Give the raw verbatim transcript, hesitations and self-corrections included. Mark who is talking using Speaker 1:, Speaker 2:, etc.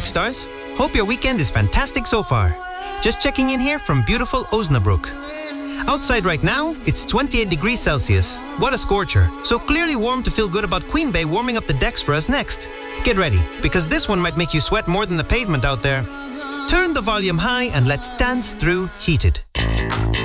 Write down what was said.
Speaker 1: Rockstars. Hope your weekend is fantastic so far. Just checking in here from beautiful Osnabrück. Outside right now, it's twenty-eight degrees Celsius. What a scorcher. So clearly warm to feel good about Queen Bay warming up the decks for us next. Get ready, because this one might make you sweat more than the pavement out there. Turn the volume high and let's dance through Heated.